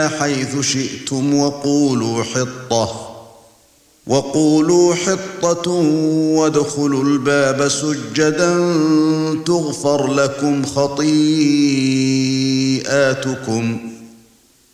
حيث شئتم وقولوا حطة وادخلوا الباب سجدا تغفر لكم خطيئاتكم